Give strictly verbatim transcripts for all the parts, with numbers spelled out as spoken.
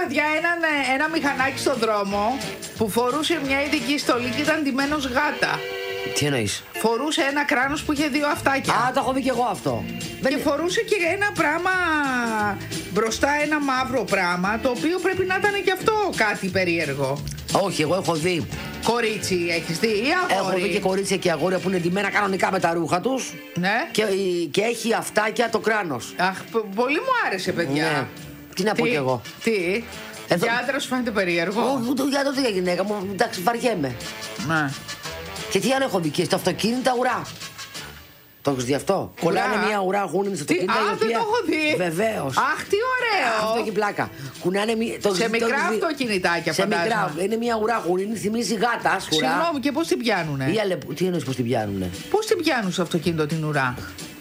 παιδιά έναν, ένα μηχανάκι στον δρόμο που φορούσε μια ειδική στολή και ήταν ντυμένος γάτα. Τι εννοείς? Φορούσε ένα κράνος που είχε δύο αυτάκια. Α, το έχω δει και εγώ αυτό. Και φορούσε και ένα πράγμα μπροστά, ένα μαύρο πράγμα, το οποίο πρέπει να ήταν και αυτό κάτι περίεργο. Όχι, εγώ έχω δει. Κορίτσι, έχεις δει ή αγόρι? Έχω δει και κορίτσια και αγόρια που είναι ντυμένα κανονικά με τα ρούχα τους. Ναι. Και, και έχει αυτάκια το κράνος. Αχ, πολύ μου άρεσε, παιδιά. Ναι. Τι να πω κι εγώ. Τι, Εδώ... για άντρα σου φαίνεται περίεργο? Όχι, ούτε για το για γυναίκα μου, εντάξει, βαριέμαι. Ναι. Και τι άλλο έχω δει και στο αυτοκίνητα ουρά. Το έχεις δει αυτό? Κολλάνε μια ουρά γούνινη στο αυτοκίνητα. Α, δεν το έχω δει. Βεβαίως. Αχ, τι ωραίο. Αυτό έχει πλάκα. Κουνάνε μια... το σε μικρά αυτοκινητάκια, σε μικρά. Είναι μια ουρά γούνινη, θυμίζει γάτα. Συγγνώμη, και πώς την πιάνουνε? Τι, αλε... τι εννοείς πώς την πιάνουνε? Πώς την πιάνουν στο αυτοκίνητο την ουρά?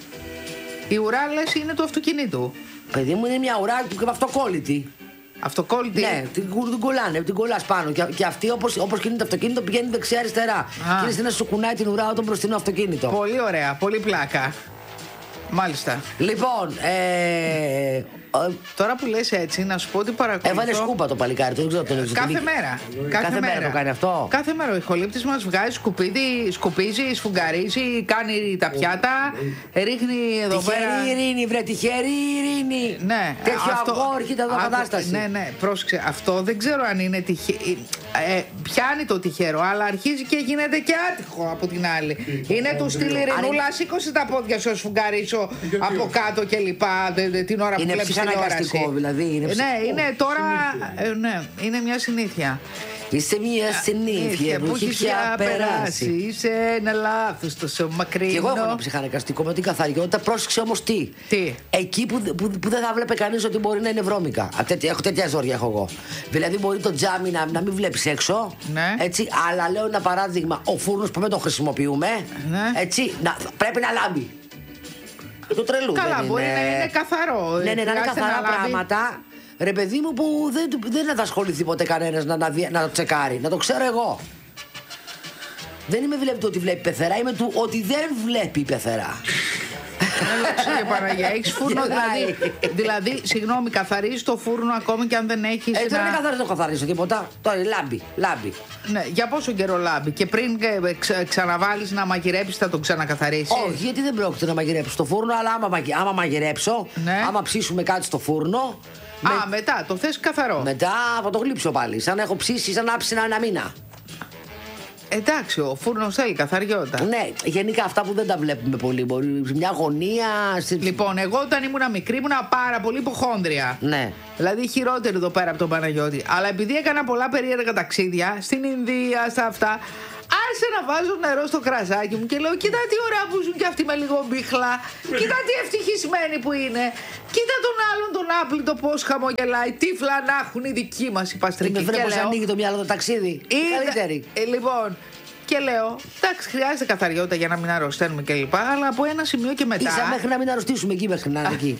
Η ουρά λες είναι του αυτοκινήτου. Παιδί μου, είναι μια ουρά που είναι αυτοκόλλητη. Αυτοκόλλητη. Ναι, την, την κολλάνε, την κολλάς πάνω. Και, και αυτή όπως, όπως κινείται το αυτοκίνητο πηγαίνει δεξιά-αριστερά. Και είναι στην να σου κουνάει την ουρά όταν μπροστινό αυτοκίνητο. Πολύ ωραία, πολύ πλάκα. Μάλιστα. Λοιπόν, ε, τώρα που λες έτσι, να σου πω ότι παρακολουθώ. Έβαλε σκούπα το παλικάρι, το δεν ξέρω το λέω. Κάθε μέρα. Κάθε, κάθε μέρα. μέρα το κάνει αυτό. Κάθε μέρα ο ηχολήπτης μας βγάζει σκουπίδι, σκουπίζει, σφουγγαρίζει, κάνει τα πιάτα, ρίχνει εδώ τυχερή πέρα. Τυχερή ειρήνη, βρε, τυχερή ειρήνη. Ναι. Τέτοιο αυτό... αγόρι, κοίτα εδώ κατάσταση. Ναι, ναι, πρόσεξε. Αυτό δεν ξέρω αν είναι τυχερό. Ε, πιάνει το τυχερό, αλλά αρχίζει και γίνεται και άτυχο από την άλλη. Είναι του στυλ Ειρηνούλα, σήκωσε τα πόδια σου, σφουγγαρίσω από κάτω και λοιπά την ώρα που είναι βλέπεις τηλεόραση. Δηλαδή, είναι ναι, είναι τώρα. Ε, ναι, είναι μια συνήθεια. Είσαι μια συνήθεια που έχει πια περάσει. Είσαι ένα λάθος τόσο μακρινό. Και εγώ έχω ένα ψυχαναγκαστικό με την καθαριότητα. Πρόσεξε όμως τι. Τι. Εκεί που, που, που δεν θα βλέπει κανείς ότι μπορεί να είναι βρώμικα. Έχω τέτοια ζόρια έχω εγώ. Δηλαδή μπορεί το τζάμι να, να μην βλέπεις έξω. Ναι. Έτσι, αλλά λέω ένα παράδειγμα. Ο φούρνος που δεν τον χρησιμοποιούμε. Ναι. Έτσι, να, πρέπει να λάμπει. Το τρελού. Καλά, μπορεί είναι. να είναι καθαρό. Ναι, ναι, να είναι καθαρά πράγματα. Ρε παιδί μου που δεν, δεν θα ασχοληθεί ποτέ κανένας να, να, να το τσεκάρει. Να το ξέρω εγώ. Δεν είμαι βλέπει το ότι βλέπει πεθερά, είμαι του ότι δεν βλέπει πεθερά. Κύριε Παναγία, έχεις φούρνο δηλαδή. Δηλαδή, συγγνώμη, καθαρίζεις το φούρνο ακόμη και αν δεν έχεις. Ε, δεν είναι καθαρίζω, καθαρίζω τίποτα. Τώρα λάμπει, λάμπει. Ναι, για πόσο καιρό λάμπει? Και πριν ξα, ξαναβάλεις να μαγειρέψεις, θα το ξανακαθαρίσεις? Όχι, γιατί δεν πρόκειται να μαγειρέψω στο φούρνο, αλλά άμα, άμα μαγειρέψω, ναι. άμα ψήσουμε κάτι στο φούρνο. Α, με... μετά, το θες καθαρό. Μετά θα το γλύψω πάλι. Σαν να έχω ψήσει, σαν να άψηνα ένα μήνα. Εντάξει, ο φούρνος θέλει καθαριότητα. Ναι, γενικά αυτά που δεν τα βλέπουμε πολύ. Μπορεί μια γωνία. Λοιπόν, εγώ όταν ήμουν μικρή ήμουνα πάρα πολύ υποχόνδρια. Ναι. Δηλαδή χειρότερη εδώ πέρα από τον Παναγιώτη. Αλλά επειδή έκανα πολλά περίεργα ταξίδια στην Ινδία, στα αυτά, άρχισε να βάζω νερό στο κρασάκι μου και λέω: κοίτα τι ωραία που ζουν κι αυτοί με λίγο μπίχλα. Κοίτα τι ευτυχισμένοι που είναι. Κοίτα τον άλλον τον άπλητο πώς χαμογελάει. Τύφλα να έχουν οι δικοί μας οι παστρικοί. Δεν βλέπω πως ανοίγει το μυαλό το ταξίδι. Καλύτερη. Ε, λοιπόν, και λέω: εντάξει, χρειάζεται καθαριότητα για να μην αρρωσταίνουμε κλπ. Αλλά από ένα σημείο και μετά. Ίσα μέχρι να μην αρρωστήσουμε εκεί, μέχρι να είναι εκεί.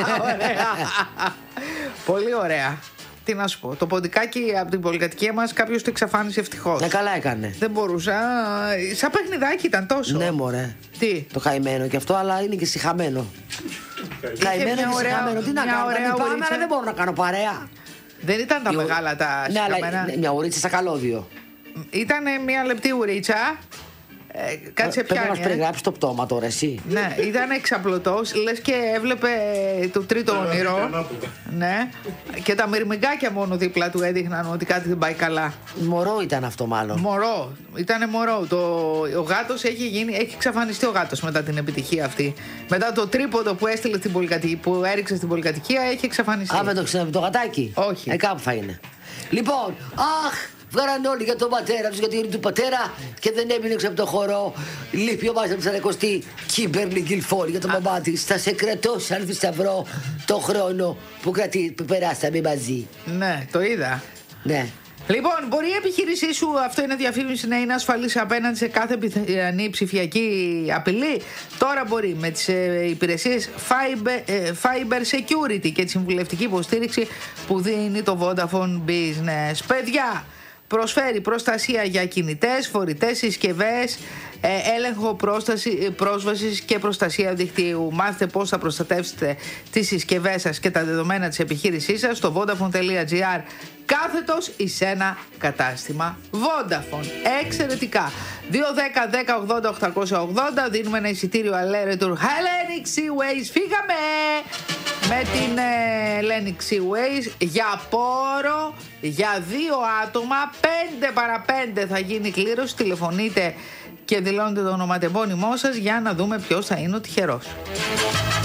Πολύ ωραία. Τι να σου πω, το ποντικάκι από την πολυκατοικία μας κάποιος το εξαφάνισε ευτυχώς. Ναι, καλά έκανε. Δεν μπορούσα. Σαν παιχνιδάκι ήταν τόσο. Ναι, μωρέ. Τι. Το καημένο κι αυτό, αλλά είναι και σιχαμένο. Καημένο και ωραία, σιχαμένο. Τι να κάνω, να πάμε, αλλά δεν μπορώ να κάνω παρέα. Δεν ήταν τα Η... μεγάλα τα ναι, σιχαμένα. Αλλά, ναι, μια ουρίτσα στα καλώδιο. Ήτανε μια λεπτή ουρίτσα. Ε, κάτσε Πρέπει πιάνει, να μας περιγράψεις το πτώμα τώρα εσύ. Ναι, ήταν εξαπλωτός, λες και έβλεπε το τρίτο όνειρο. Ναι. Και τα μυρμηγκάκια μόνο δίπλα του έδειχναν ότι κάτι δεν πάει καλά. Μωρό ήταν αυτό μάλλον. Μωρό, ήτανε μωρό. Το, ο γάτος έχει γίνει, έχει εξαφανιστεί ο γάτος μετά την επιτυχία αυτή. Μετά το τρίποντο που έστειλε στην πολυκατοικία, που έριξε στην πολυκατοικία, έχει εξαφανιστεί. Α, με το ξένα, το γατάκι. Όχι. Ε, κάπου θα είναι. Λοιπόν, αχ, βγάλανε όλοι για τον πατέρα τους, για την του πατέρα και δεν έμεινε έξω από το χώρο. Λείπει ο Μάστερ Ψαρακοστή, Κίμπερλι Γκιλφόρ για τον μπαμπά της. Θα σε κρατώ σαν θησαυρό το χρόνο που, κρατή, που περάσαμε μαζί. Ναι, το είδα. Ναι. Λοιπόν, μπορεί η επιχείρησή σου, αυτό είναι διαφήμιση, να είναι ασφαλής απέναντι σε κάθε πιθανή ψηφιακή απειλή? Τώρα μπορεί με τις ε, υπηρεσίες Fiber, ε, Fiber Security και τη συμβουλευτική υποστήριξη που δίνει το Vodafone Business. Παιδιά, προσφέρει προστασία για κινητές, φορητές συσκευές, έλεγχο πρόσταση, πρόσβασης και προστασία δικτύου. Μάθετε πώς θα προστατεύσετε τις συσκευές σας και τα δεδομένα της επιχείρησής σας στο vodafone.gr κάθετος εις ένα κατάστημα Vodafone. Εξαιρετικά. δύο δέκα δέκα ογδόντα οκτακόσια ογδόντα δίνουμε ένα εισιτήριο Allure Tour Hellenic Seaways. Φύγαμε με την Hellenic Seaways για πόρο για δύο άτομα. Πέντε παρά πέντε θα γίνει κλήρωση. Τηλεφωνείτε και δηλώνετε το ονοματεπώνυμό σας για να δούμε ποιος θα είναι ο τυχερός.